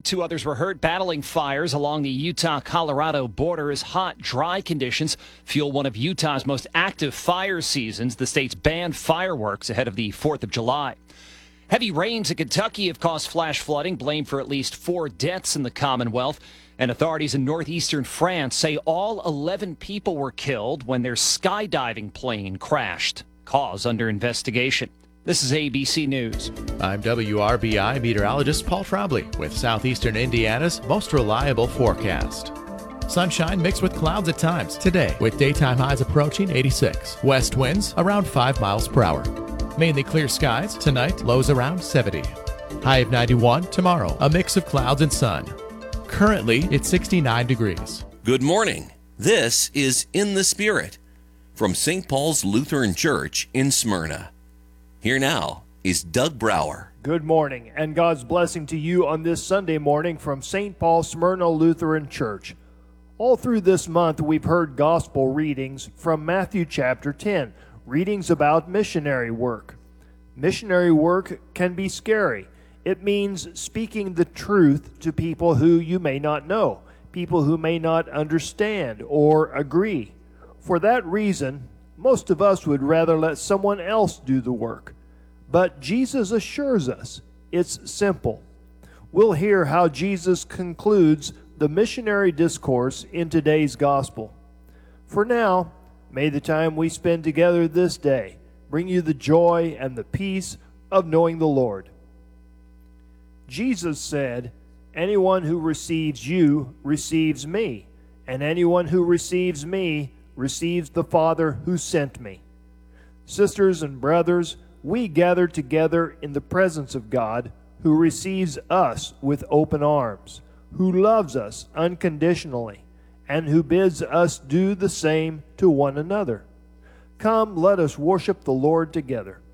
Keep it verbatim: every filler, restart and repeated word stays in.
Two others were hurt battling fires along the Utah-Colorado border as hot, dry conditions fuel one of Utah's most active fire seasons. The state's banned fireworks ahead of the fourth of July. Heavy rains in Kentucky have caused flash flooding, blamed for at least four deaths in the Commonwealth. And authorities in northeastern France say all eleven people were killed when their skydiving plane crashed. Cause under investigation. This is A B C News. I'm W R B I meteorologist Paul Trombley with southeastern Indiana's most reliable forecast. Sunshine mixed with clouds at times today, with daytime highs approaching eighty-six. West winds around five miles per hour. Mainly clear skies tonight, lows around seventy. High of ninety-one tomorrow, a mix of clouds and sun. Currently, it's sixty-nine degrees. Good morning. This is In the Spirit from Saint Paul's Lutheran Church in Smyrna. Here now is Doug Brower. Good morning, and God's blessing to you on this Sunday morning from Saint Paul Smyrna Lutheran Church. All through this month, we've heard gospel readings from Matthew chapter ten, readings about missionary work. Missionary work can be scary. It means speaking the truth to people who you may not know, people who may not understand or agree. For that reason, most of us would rather let someone else do the work. But Jesus assures us it's simple. We'll hear how Jesus concludes the missionary discourse in today's gospel. For now, may the time we spend together this day bring you the joy and the peace of knowing the Lord. Jesus said, "Anyone who receives you receives me, and anyone who receives me receives the Father who sent me." Sisters and brothers, we gather together in the presence of God, who receives us with open arms, who loves us unconditionally, and who bids us do the same to one another. Come, let us worship the Lord together.